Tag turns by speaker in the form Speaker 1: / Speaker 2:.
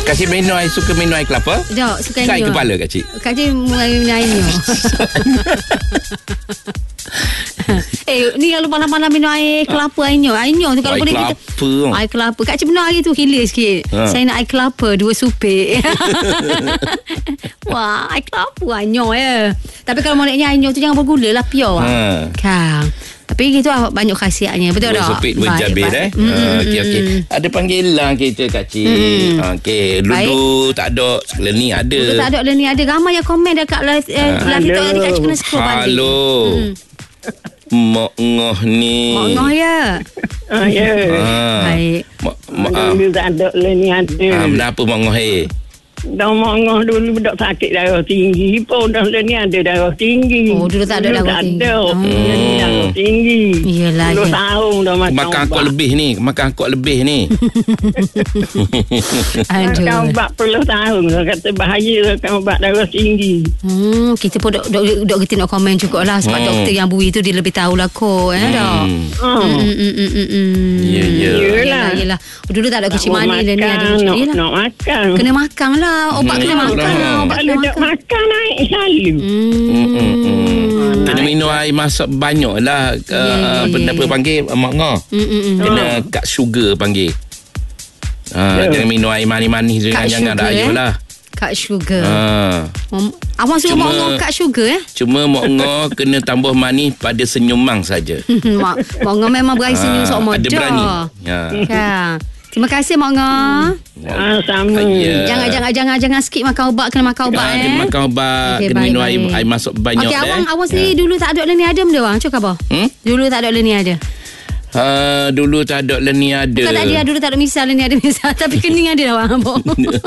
Speaker 1: Kak Cik suka minum air kelapa?
Speaker 2: Tak, suka
Speaker 1: Kat
Speaker 2: inyo.
Speaker 1: kepala Kak Cik?
Speaker 2: Kak Cik mulai minum inyo. Ni kalau malam-malam minum air kelapa inyo. Inyo tu kalau
Speaker 1: Air
Speaker 2: boleh
Speaker 1: kelapa.
Speaker 2: kita air kelapa. Kak Cik benar hari tu hilir sikit. Saya nak air kelapa 2 supik. Wah, air kelapa inyo ya. Tapi kalau moneknya inyo tu jangan bergula lah, pure lah. Kan. Tapi gitu banyak khasiatnya. Betul tak?
Speaker 1: Dua supit, dua jabir Okey. Ada panggilan kita Kak Cik. Okey. Dulu tak ada. Learning ada.
Speaker 2: Dulu tak ada, learning ada. Ramai yang komen dekat live TikTok tadi. Kak Cik kena scroll balik.
Speaker 1: Halo. Mak Ngoh ni.
Speaker 2: Mak Ngoh ya.
Speaker 3: Ya.
Speaker 2: Baik.
Speaker 3: Dulu tak ada, learning ada.
Speaker 1: Kenapa Mak Ngoh
Speaker 3: Dah Ngoh dulu budak sakit darah tinggi pun dah learning ada darah tinggi.
Speaker 2: Oh, dulu tak ada darah tinggi.
Speaker 3: Darah tinggi.
Speaker 2: Iyalah.
Speaker 3: 10 tahun dah
Speaker 1: makan kuat lebih ni. Makan kuat lebih ni.
Speaker 2: Aduh.
Speaker 3: Makan ubat 10 tahun dah kata bahaya makan ubat darah tinggi.
Speaker 2: Kita pun dok kita nak komen jugalah sebab doktor yang bui tu dia lebih tahulah kot dah. Yalah. Dulu tak ada kecil manis dan ni ada kecil
Speaker 3: nak makan.
Speaker 2: Kena makan lah. Ubat kena makan lah. Ubat kena
Speaker 3: makan naik selalu.
Speaker 1: Kena minum air masak banyak lah. Apa panggil Mak Ngoh. Kena cut sugar panggil. Jangan minum air manis-manis. Jangan dak ayuh lah.
Speaker 2: Cut sugar. Awak suruh Mak Ngoh cut sugar
Speaker 1: Cuma Mak Ngoh kena tambah manis pada senyumang saja.
Speaker 2: Mak Ngoh memang berani senyum sok
Speaker 1: ada berani.
Speaker 2: Terima kasih Mak Ngoh.
Speaker 3: Sama.
Speaker 2: Jangan skip makan ubat. Kena makan ubat
Speaker 1: Kena makan ubat. Kena minum air masuk banyak.
Speaker 2: Okey, awang sendiri dulu tak ada learning ada benda bang. Cakap apa? Dulu tak ada learning ada.
Speaker 1: Dulu tak ada learning ada.
Speaker 2: Bukan tak ada dulu tak ada misal learning ada misal. Tapi kening ada lah bang.